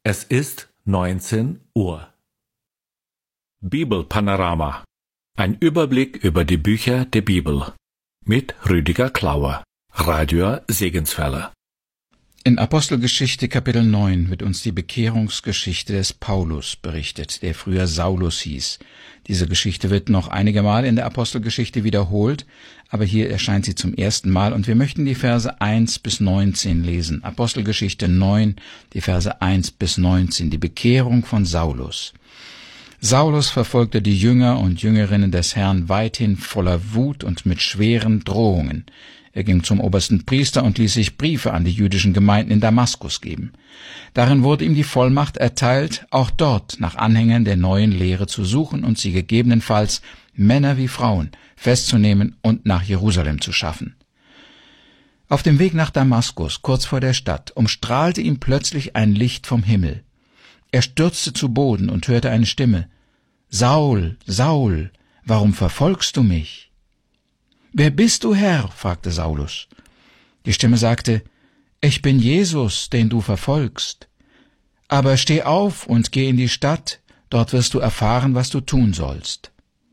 Es ist 19 Uhr. Bibelpanorama. Ein Überblick über die Bücher der Bibel. Mit Rüdiger Klauer, Radio Segenswelle. In Apostelgeschichte Kapitel 9 wird uns die Bekehrungsgeschichte des Paulus berichtet, der früher Saulus hieß. Diese Geschichte wird noch einige Mal in der Apostelgeschichte wiederholt, aber hier erscheint sie zum ersten Mal und wir möchten die Verse 1 bis 19 lesen. Apostelgeschichte 9, die Verse 1 bis 19, die Bekehrung von Saulus. Saulus verfolgte die Jünger und Jüngerinnen des Herrn weithin voller Wut und mit schweren Drohungen. Er ging zum obersten Priester und ließ sich Briefe an die jüdischen Gemeinden in Damaskus geben. Darin wurde ihm die Vollmacht erteilt, auch dort nach Anhängern der neuen Lehre zu suchen und sie gegebenenfalls, Männer wie Frauen, festzunehmen und nach Jerusalem zu schaffen. Auf dem Weg nach Damaskus, kurz vor der Stadt, umstrahlte ihn plötzlich ein Licht vom Himmel. Er stürzte zu Boden und hörte eine Stimme: »Saul, Saul, warum verfolgst du mich?« »Wer bist du, Herr?« fragte Saulus. Die Stimme sagte: »Ich bin Jesus, den du verfolgst. Aber steh auf und geh in die Stadt, dort wirst du erfahren, was du tun sollst.«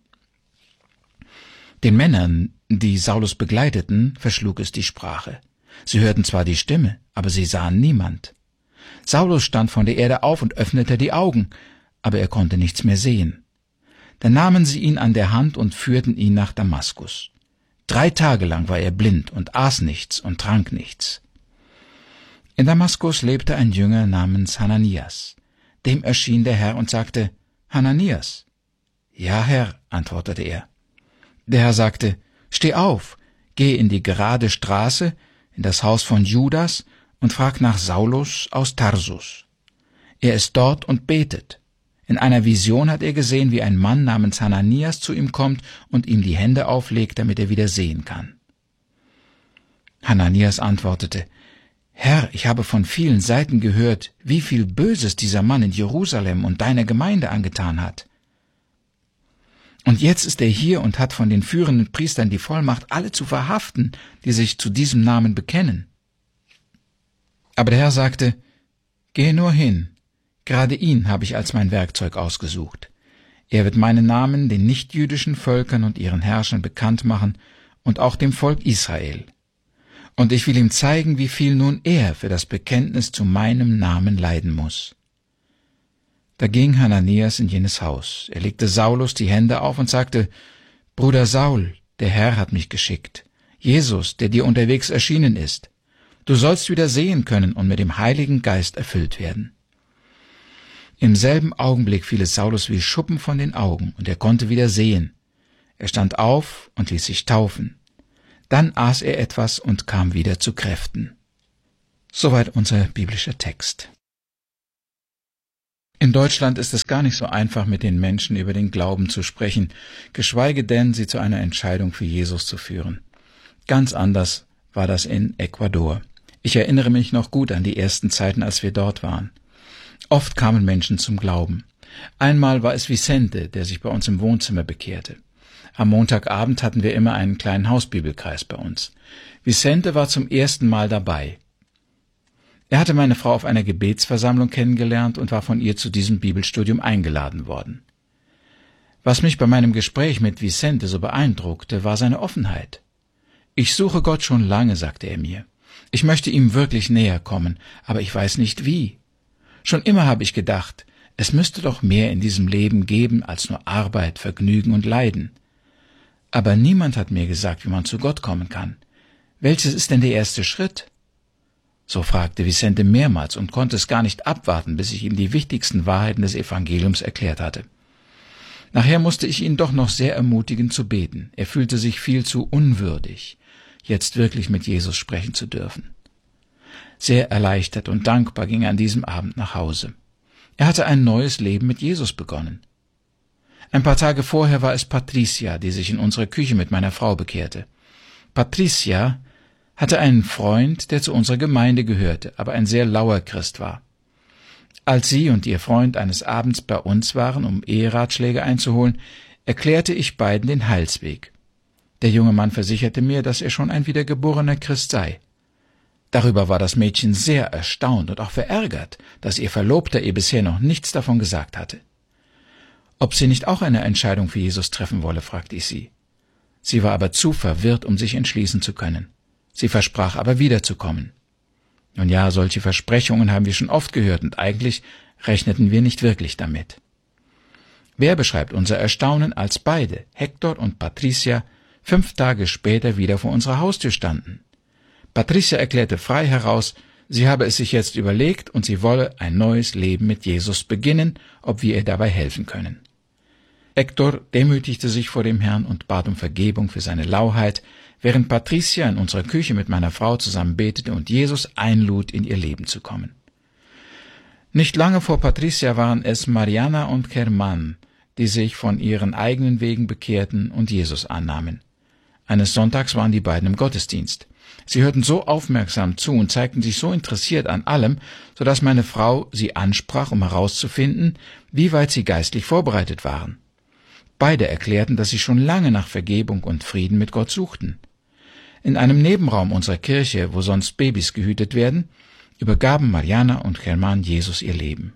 Den Männern, die Saulus begleiteten, verschlug es die Sprache. Sie hörten zwar die Stimme, aber sie sahen niemand. Saulus stand von der Erde auf und öffnete die Augen, aber er konnte nichts mehr sehen. Dann nahmen sie ihn an der Hand und führten ihn nach Damaskus. 3 Tage lang war er blind und aß nichts und trank nichts. In Damaskus lebte ein Jünger namens Hananias. Dem erschien der Herr und sagte: »Hananias?« »Ja, Herr«, antwortete er. Der Herr sagte: »Steh auf, geh in die gerade Straße, in das Haus von Judas und frag nach Saulus aus Tarsus. Er ist dort und betet. In einer Vision hat er gesehen, wie ein Mann namens Hananias zu ihm kommt und ihm die Hände auflegt, damit er wieder sehen kann.« Hananias antwortete: »Herr, ich habe von vielen Seiten gehört, wie viel Böses dieser Mann in Jerusalem und deiner Gemeinde angetan hat. Und jetzt ist er hier und hat von den führenden Priestern die Vollmacht, alle zu verhaften, die sich zu diesem Namen bekennen.« Aber der Herr sagte: »Gehe nur hin. Gerade ihn habe ich als mein Werkzeug ausgesucht. Er wird meinen Namen den nichtjüdischen Völkern und ihren Herrschern bekannt machen und auch dem Volk Israel. Und ich will ihm zeigen, wie viel nun er für das Bekenntnis zu meinem Namen leiden muss.« Da ging Hananias in jenes Haus. Er legte Saulus die Hände auf und sagte: »Bruder Saul, der Herr hat mich geschickt. Jesus, der dir unterwegs erschienen ist. Du sollst wieder sehen können und mit dem Heiligen Geist erfüllt werden.« Im selben Augenblick fiel es Saulus wie Schuppen von den Augen, und er konnte wieder sehen. Er stand auf und ließ sich taufen. Dann aß er etwas und kam wieder zu Kräften. Soweit unser biblischer Text. In Deutschland ist es gar nicht so einfach, mit den Menschen über den Glauben zu sprechen, geschweige denn, sie zu einer Entscheidung für Jesus zu führen. Ganz anders war das in Ecuador. Ich erinnere mich noch gut an die ersten Zeiten, als wir dort waren. Oft kamen Menschen zum Glauben. Einmal war es Vicente, der sich bei uns im Wohnzimmer bekehrte. Am Montagabend hatten wir immer einen kleinen Hausbibelkreis bei uns. Vicente war zum ersten Mal dabei. Er hatte meine Frau auf einer Gebetsversammlung kennengelernt und war von ihr zu diesem Bibelstudium eingeladen worden. Was mich bei meinem Gespräch mit Vicente so beeindruckte, war seine Offenheit. »Ich suche Gott schon lange«, sagte er mir. »Ich möchte ihm wirklich näher kommen, aber ich weiß nicht wie. Schon immer habe ich gedacht, es müsste doch mehr in diesem Leben geben als nur Arbeit, Vergnügen und Leiden. Aber niemand hat mir gesagt, wie man zu Gott kommen kann. Welches ist denn der erste Schritt?« So fragte Vicente mehrmals und konnte es gar nicht abwarten, bis ich ihm die wichtigsten Wahrheiten des Evangeliums erklärt hatte. Nachher musste ich ihn doch noch sehr ermutigen zu beten. Er fühlte sich viel zu unwürdig, jetzt wirklich mit Jesus sprechen zu dürfen. Sehr erleichtert und dankbar ging er an diesem Abend nach Hause. Er hatte ein neues Leben mit Jesus begonnen. Ein paar Tage vorher war es Patricia, die sich in unserer Küche mit meiner Frau bekehrte. Patricia hatte einen Freund, der zu unserer Gemeinde gehörte, aber ein sehr lauer Christ war. Als sie und ihr Freund eines Abends bei uns waren, um Eheratschläge einzuholen, erklärte ich beiden den Heilsweg. Der junge Mann versicherte mir, dass er schon ein wiedergeborener Christ sei. Darüber war das Mädchen sehr erstaunt und auch verärgert, dass ihr Verlobter ihr bisher noch nichts davon gesagt hatte. Ob sie nicht auch eine Entscheidung für Jesus treffen wolle, fragte ich sie. Sie war aber zu verwirrt, um sich entschließen zu können. Sie versprach aber wiederzukommen. Nun ja, solche Versprechungen haben wir schon oft gehört und eigentlich rechneten wir nicht wirklich damit. Wer beschreibt unser Erstaunen, als beide, Hector und Patricia, 5 Tage später wieder vor unserer Haustür standen? Patricia erklärte frei heraus, sie habe es sich jetzt überlegt und sie wolle ein neues Leben mit Jesus beginnen, ob wir ihr dabei helfen können. Hector demütigte sich vor dem Herrn und bat um Vergebung für seine Lauheit, während Patricia in unserer Küche mit meiner Frau zusammen betete und Jesus einlud, in ihr Leben zu kommen. Nicht lange vor Patricia waren es Mariana und Germán, die sich von ihren eigenen Wegen bekehrten und Jesus annahmen. Eines Sonntags waren die beiden im Gottesdienst. Sie hörten so aufmerksam zu und zeigten sich so interessiert an allem, so dass meine Frau sie ansprach, um herauszufinden, wie weit sie geistlich vorbereitet waren. Beide erklärten, dass sie schon lange nach Vergebung und Frieden mit Gott suchten. In einem Nebenraum unserer Kirche, wo sonst Babys gehütet werden, übergaben Mariana und Germán Jesus ihr Leben.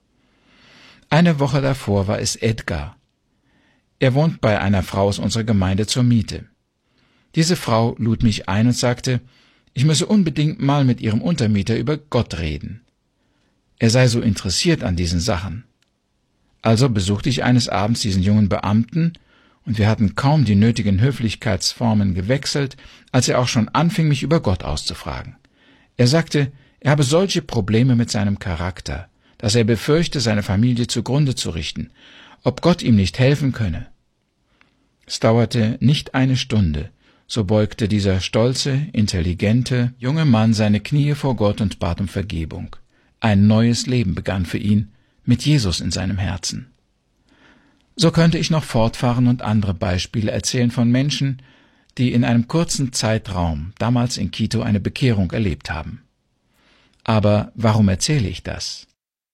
Eine Woche davor war es Edgar. Er wohnt bei einer Frau aus unserer Gemeinde zur Miete. Diese Frau lud mich ein und sagte, ich müsse unbedingt mal mit ihrem Untermieter über Gott reden. Er sei so interessiert an diesen Sachen. Also besuchte ich eines Abends diesen jungen Beamten, und wir hatten kaum die nötigen Höflichkeitsformen gewechselt, als er auch schon anfing, mich über Gott auszufragen. Er sagte, er habe solche Probleme mit seinem Charakter, dass er befürchte, seine Familie zugrunde zu richten, ob Gott ihm nicht helfen könne. Es dauerte nicht eine Stunde, so beugte dieser stolze, intelligente, junge Mann seine Knie vor Gott und bat um Vergebung. Ein neues Leben begann für ihn, mit Jesus in seinem Herzen. So könnte ich noch fortfahren und andere Beispiele erzählen von Menschen, die in einem kurzen Zeitraum, damals in Quito, eine Bekehrung erlebt haben. Aber warum erzähle ich das?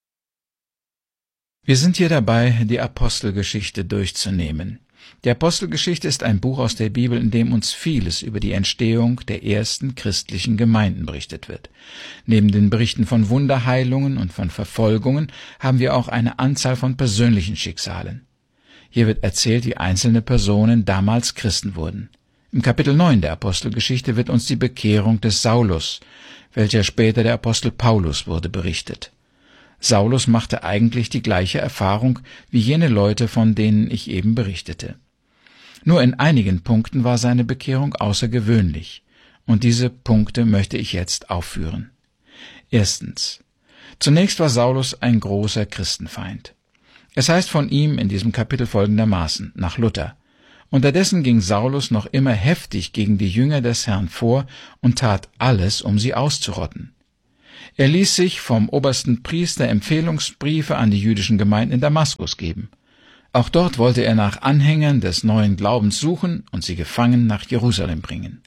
Wir sind hier dabei, die Apostelgeschichte durchzunehmen. Die Apostelgeschichte ist ein Buch aus der Bibel, in dem uns vieles über die Entstehung der ersten christlichen Gemeinden berichtet wird. Neben den Berichten von Wunderheilungen und von Verfolgungen haben wir auch eine Anzahl von persönlichen Schicksalen. Hier wird erzählt, wie einzelne Personen damals Christen wurden. Im Kapitel 9 der Apostelgeschichte wird uns die Bekehrung des Saulus, welcher später der Apostel Paulus wurde, berichtet. Saulus machte eigentlich die gleiche Erfahrung wie jene Leute, von denen ich eben berichtete. Nur in einigen Punkten war seine Bekehrung außergewöhnlich, und diese Punkte möchte ich jetzt aufführen. Erstens. Zunächst war Saulus ein großer Christenfeind. Es heißt von ihm in diesem Kapitel folgendermaßen, nach Luther: Unterdessen ging Saulus noch immer heftig gegen die Jünger des Herrn vor und tat alles, um sie auszurotten. Er ließ sich vom obersten Priester Empfehlungsbriefe an die jüdischen Gemeinden in Damaskus geben. Auch dort wollte er nach Anhängern des neuen Glaubens suchen und sie gefangen nach Jerusalem bringen.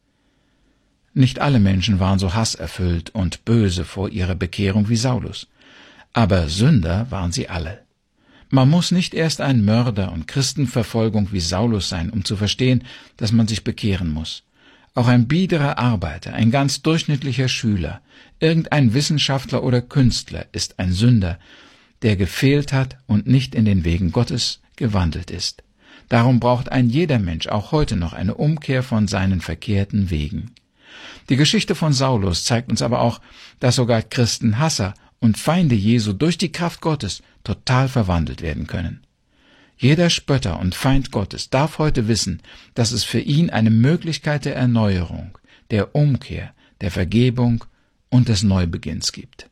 Nicht alle Menschen waren so hasserfüllt und böse vor ihrer Bekehrung wie Saulus, aber Sünder waren sie alle. Man muss nicht erst ein Mörder und Christenverfolgung wie Saulus sein, um zu verstehen, dass man sich bekehren muss. Auch ein biederer Arbeiter, ein ganz durchschnittlicher Schüler, irgendein Wissenschaftler oder Künstler ist ein Sünder, der gefehlt hat und nicht in den Wegen Gottes gewandelt ist. Darum braucht ein jeder Mensch auch heute noch eine Umkehr von seinen verkehrten Wegen. Die Geschichte von Saulus zeigt uns aber auch, dass sogar Christenhasser und Feinde Jesu durch die Kraft Gottes total verwandelt werden können. Jeder Spötter und Feind Gottes darf heute wissen, dass es für ihn eine Möglichkeit der Erneuerung, der Umkehr, der Vergebung und des Neubeginns gibt.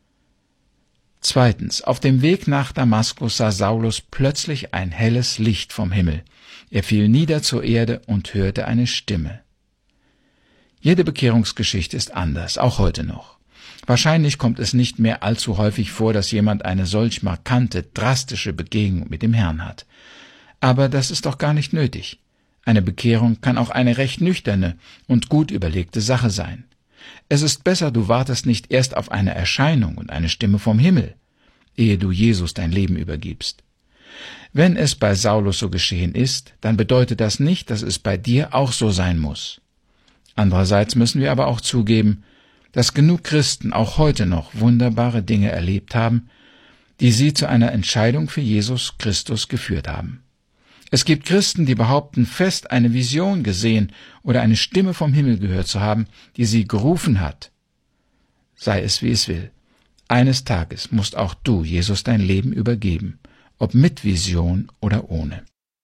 Zweitens, auf dem Weg nach Damaskus sah Saulus plötzlich ein helles Licht vom Himmel. Er fiel nieder zur Erde und hörte eine Stimme. Jede Bekehrungsgeschichte ist anders, auch heute noch. Wahrscheinlich kommt es nicht mehr allzu häufig vor, dass jemand eine solch markante, drastische Begegnung mit dem Herrn hat. Aber das ist doch gar nicht nötig. Eine Bekehrung kann auch eine recht nüchterne und gut überlegte Sache sein. Es ist besser, du wartest nicht erst auf eine Erscheinung und eine Stimme vom Himmel, ehe du Jesus dein Leben übergibst. Wenn es bei Saulus so geschehen ist, dann bedeutet das nicht, dass es bei dir auch so sein muss. Andererseits müssen wir aber auch zugeben, dass genug Christen auch heute noch wunderbare Dinge erlebt haben, die sie zu einer Entscheidung für Jesus Christus geführt haben. Es gibt Christen, die behaupten, fest eine Vision gesehen oder eine Stimme vom Himmel gehört zu haben, die sie gerufen hat. Sei es wie es will. Eines Tages musst auch du Jesus dein Leben übergeben, ob mit Vision oder ohne.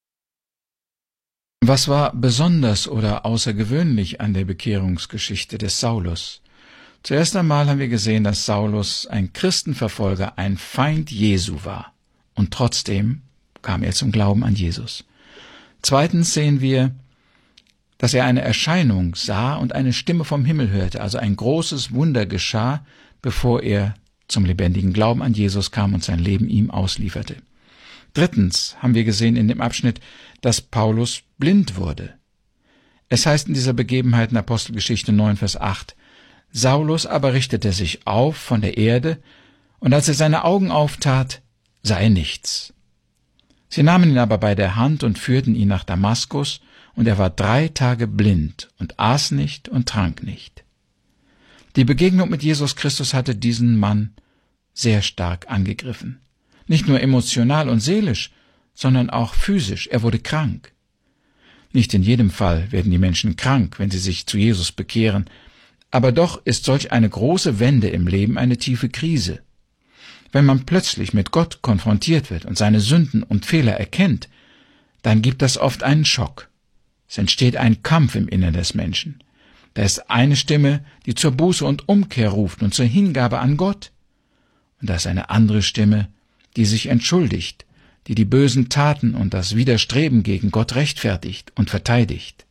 Was war besonders oder außergewöhnlich an der Bekehrungsgeschichte des Saulus? Zuerst einmal haben wir gesehen, dass Saulus ein Christenverfolger, ein Feind Jesu war. Und trotzdem kam er zum Glauben an Jesus. Zweitens sehen wir, dass er eine Erscheinung sah und eine Stimme vom Himmel hörte, also ein großes Wunder geschah, bevor er zum lebendigen Glauben an Jesus kam und sein Leben ihm auslieferte. Drittens haben wir gesehen in dem Abschnitt, dass Paulus blind wurde. Es heißt in dieser Begebenheit in Apostelgeschichte 9, Vers 8, Saulus aber richtete sich auf von der Erde, und als er seine Augen auftat, sah er nichts. Sie nahmen ihn aber bei der Hand und führten ihn nach Damaskus, und er war 3 Tage blind und aß nicht und trank nicht. Die Begegnung mit Jesus Christus hatte diesen Mann sehr stark angegriffen. Nicht nur emotional und seelisch, sondern auch physisch. Er wurde krank. Nicht in jedem Fall werden die Menschen krank, wenn sie sich zu Jesus bekehren, aber doch ist solch eine große Wende im Leben eine tiefe Krise. Wenn man plötzlich mit Gott konfrontiert wird und seine Sünden und Fehler erkennt, dann gibt das oft einen Schock. Es entsteht ein Kampf im Innern des Menschen. Da ist eine Stimme, die zur Buße und Umkehr ruft und zur Hingabe an Gott. Und da ist eine andere Stimme, die sich entschuldigt, die die bösen Taten und das Widerstreben gegen Gott rechtfertigt und verteidigt.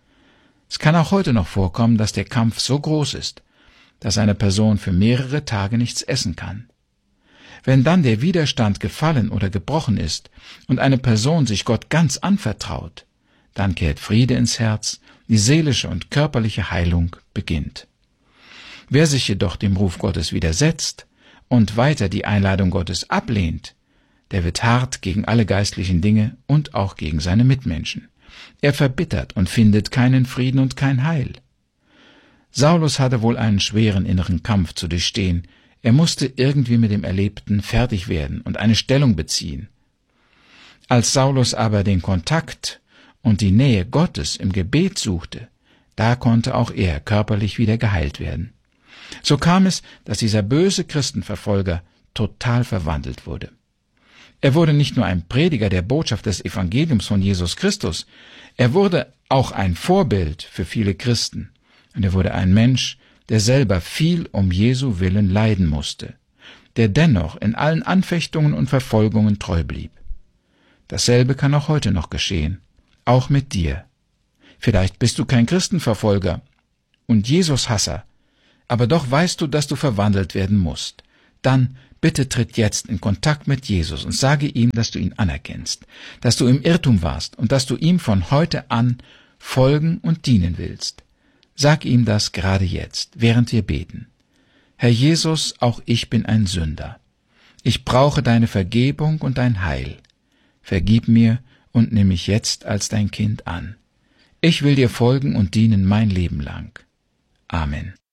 Es kann auch heute noch vorkommen, dass der Kampf so groß ist, dass eine Person für mehrere Tage nichts essen kann. Wenn dann der Widerstand gefallen oder gebrochen ist und eine Person sich Gott ganz anvertraut, dann kehrt Friede ins Herz, die seelische und körperliche Heilung beginnt. Wer sich jedoch dem Ruf Gottes widersetzt und weiter die Einladung Gottes ablehnt, der wird hart gegen alle geistlichen Dinge und auch gegen seine Mitmenschen. Er verbittert und findet keinen Frieden und kein Heil. Saulus hatte wohl einen schweren inneren Kampf zu durchstehen. Er musste irgendwie mit dem Erlebten fertig werden und eine Stellung beziehen. Als Saulus aber den Kontakt und die Nähe Gottes im Gebet suchte, da konnte auch er körperlich wieder geheilt werden. So kam es, dass dieser böse Christenverfolger total verwandelt wurde. Er wurde nicht nur ein Prediger der Botschaft des Evangeliums von Jesus Christus, er wurde auch ein Vorbild für viele Christen. Und er wurde ein Mensch, der selber viel um Jesu Willen leiden musste, der dennoch in allen Anfechtungen und Verfolgungen treu blieb. Dasselbe kann auch heute noch geschehen, auch mit dir. Vielleicht bist du kein Christenverfolger und Jesus-Hasser, aber doch weißt du, dass du verwandelt werden musst. Dann bitte tritt jetzt in Kontakt mit Jesus und sage ihm, dass du ihn anerkennst, dass du im Irrtum warst und dass du ihm von heute an folgen und dienen willst. Sag ihm das gerade jetzt, während wir beten. Herr Jesus, auch ich bin ein Sünder. Ich brauche deine Vergebung und dein Heil. Vergib mir und nimm mich jetzt als dein Kind an. Ich will dir folgen und dienen mein Leben lang. Amen.